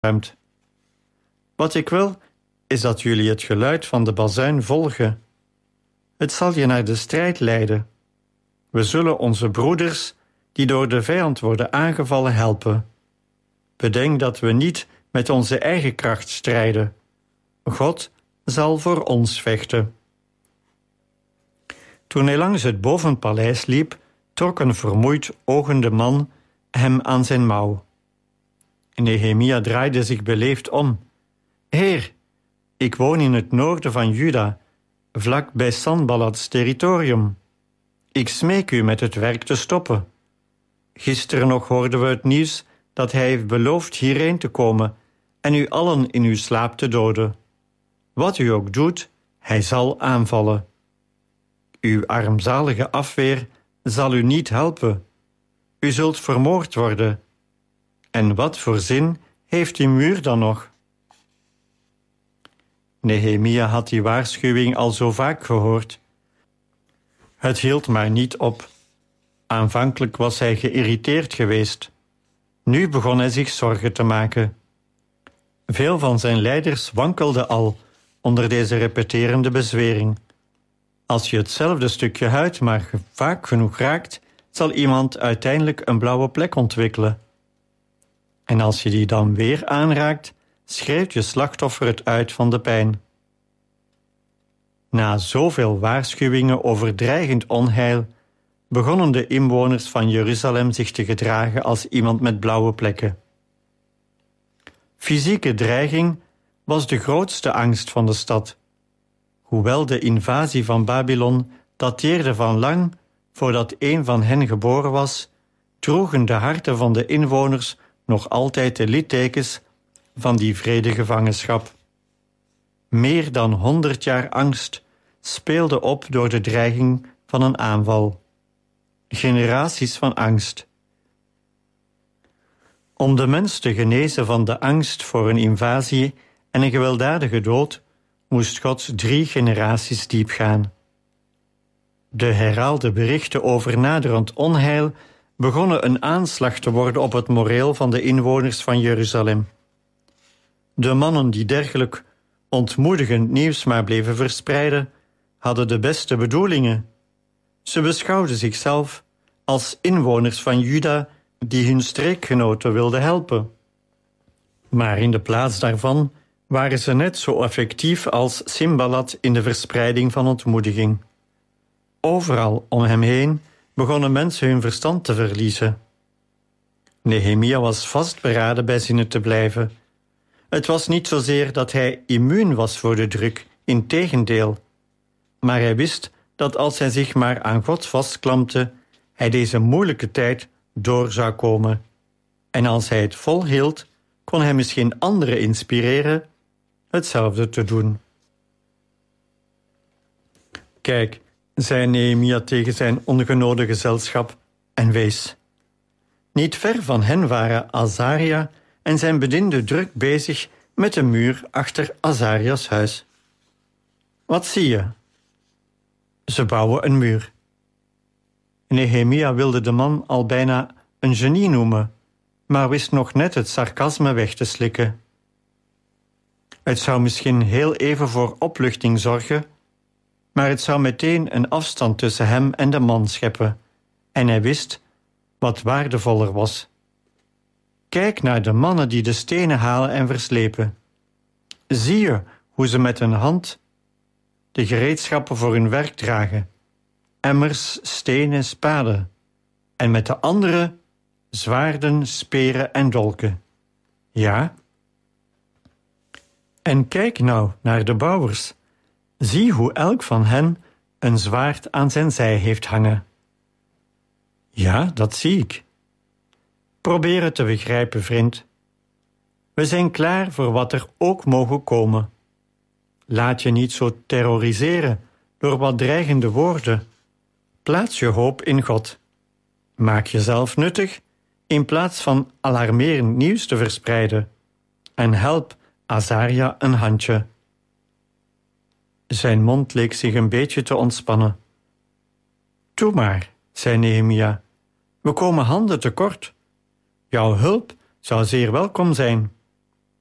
opgeruimd. Wat ik wil, is dat jullie het geluid van de bazuin volgen. Het zal je naar de strijd leiden. We zullen onze broeders, die door de vijand worden aangevallen, helpen. Bedenk dat we niet met onze eigen kracht strijden. God zal voor ons vechten. Toen hij langs het bovenpaleis liep, trok een vermoeid ogende man hem aan zijn mouw. Nehemia draaide zich beleefd om. Heer, ik woon in het noorden van Juda, vlak bij Sanballats territorium. Ik smeek u met het werk te stoppen. Gisteren nog hoorden we het nieuws dat hij heeft beloofd hierheen te komen en u allen in uw slaap te doden. Wat u ook doet, hij zal aanvallen. Uw armzalige afweer zal u niet helpen. U zult vermoord worden. En wat voor zin heeft die muur dan nog? Nehemia had die waarschuwing al zo vaak gehoord. Het hield maar niet op. Aanvankelijk was hij geïrriteerd geweest. Nu begon hij zich zorgen te maken. Veel van zijn leiders wankelden al onder deze repeterende bezwering. Als je hetzelfde stukje huid maar vaak genoeg raakt, zal iemand uiteindelijk een blauwe plek ontwikkelen. En als je die dan weer aanraakt, schreeuwt je slachtoffer het uit van de pijn. Na zoveel waarschuwingen over dreigend onheil, begonnen de inwoners van Jeruzalem zich te gedragen als iemand met blauwe plekken. Fysieke dreiging was de grootste angst van de stad. Hoewel de invasie van Babylon dateerde van lang voordat een van hen geboren was, droegen de harten van de inwoners nog altijd de littekens van die wrede gevangenschap. Meer dan 100 jaar angst speelde op door de dreiging van een aanval. Generaties van angst. Om de mens te genezen van de angst voor een invasie en een gewelddadige dood, moest God 3 generaties diep gaan. De herhaalde berichten over naderend onheil begonnen een aanslag te worden op het moreel van de inwoners van Jeruzalem. De mannen die dergelijk ontmoedigend nieuws maar bleven verspreiden, hadden de beste bedoelingen. Ze beschouwden zichzelf als inwoners van Juda die hun streekgenoten wilden helpen. Maar in de plaats daarvan waren ze net zo effectief als Sanballat in de verspreiding van ontmoediging. Overal om hem heen begonnen mensen hun verstand te verliezen. Nehemia was vastberaden bij zinnen te blijven. Het was niet zozeer dat hij immuun was voor de druk, integendeel. Maar hij wist dat als hij zich maar aan God vastklampte, hij deze moeilijke tijd door zou komen. En als hij het volhield, kon hij misschien anderen inspireren hetzelfde te doen. Kijk, zei Nehemia tegen zijn ongenode gezelschap en wees. Niet ver van hen waren Azaria en zijn bedienden druk bezig met de muur achter Azarias huis. Wat zie je? Ze bouwen een muur. Nehemia wilde de man al bijna een genie noemen, maar wist nog net het sarcasme weg te slikken. Het zou misschien heel even voor opluchting zorgen, maar het zou meteen een afstand tussen hem en de man scheppen, en hij wist wat waardevoller was. Kijk naar de mannen die de stenen halen en verslepen. Zie je hoe ze met een hand de gereedschappen voor hun werk dragen, emmers, stenen, spaden, en met de andere zwaarden, speren en dolken. Ja? En kijk nou naar de bouwers. Zie hoe elk van hen een zwaard aan zijn zij heeft hangen. Ja, dat zie ik. Probeer het te begrijpen, vriend. We zijn klaar voor wat er ook mogen komen. Laat je niet zo terroriseren door wat dreigende woorden. Plaats je hoop in God. Maak jezelf nuttig in plaats van alarmerend nieuws te verspreiden. En help Azaria een handje. Zijn mond leek zich een beetje te ontspannen. Doe maar, zei Nehemia. We komen handen tekort. Jouw hulp zou zeer welkom zijn.